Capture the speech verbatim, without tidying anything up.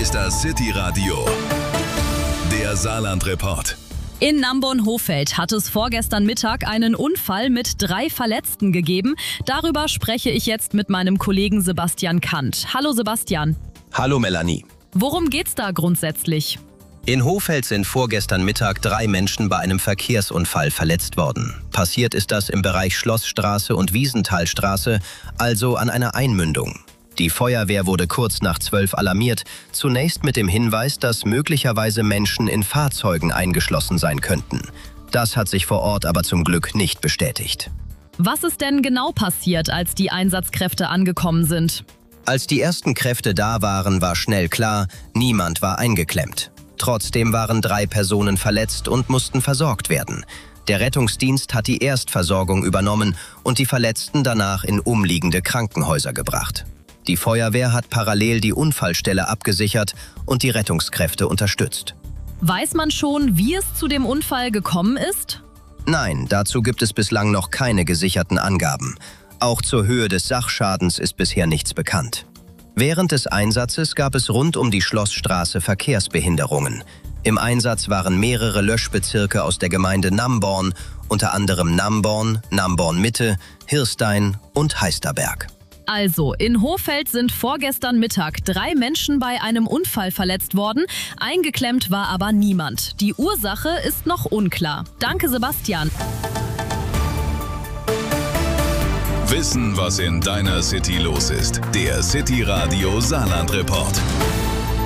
ist das City Radio, der Saarland-Report. In Namborn-Hohfeld hat es vorgestern Mittag einen Unfall mit drei Verletzten gegeben. Darüber spreche ich jetzt mit meinem Kollegen Sebastian Kant. Hallo Sebastian. Hallo Melanie. Worum geht's da grundsätzlich? In Hohfeld sind vorgestern Mittag drei Menschen bei einem Verkehrsunfall verletzt worden. Passiert ist das im Bereich Schlossstraße und Wiesenthalstraße, also an einer Einmündung. Die Feuerwehr wurde kurz nach zwölf alarmiert, zunächst mit dem Hinweis, dass möglicherweise Menschen in Fahrzeugen eingeschlossen sein könnten. Das hat sich vor Ort aber zum Glück nicht bestätigt. Was ist denn genau passiert, als die Einsatzkräfte angekommen sind? Als die ersten Kräfte da waren, war schnell klar, niemand war eingeklemmt. Trotzdem waren drei Personen verletzt und mussten versorgt werden. Der Rettungsdienst hat die Erstversorgung übernommen und die Verletzten danach in umliegende Krankenhäuser gebracht. Die Feuerwehr hat parallel die Unfallstelle abgesichert und die Rettungskräfte unterstützt. Weiß man schon, wie es zu dem Unfall gekommen ist? Nein, dazu gibt es bislang noch keine gesicherten Angaben. Auch zur Höhe des Sachschadens ist bisher nichts bekannt. Während des Einsatzes gab es rund um die Schlossstraße Verkehrsbehinderungen. Im Einsatz waren mehrere Löschbezirke aus der Gemeinde Namborn, unter anderem Namborn, Namborn-Mitte, Hirstein und Heisterberg. Also, in Hohfeld sind vorgestern Mittag drei Menschen bei einem Unfall verletzt worden. Eingeklemmt war aber niemand. Die Ursache ist noch unklar. Danke, Sebastian. Wissen, was in deiner City los ist. Der City Radio Saarland-Report.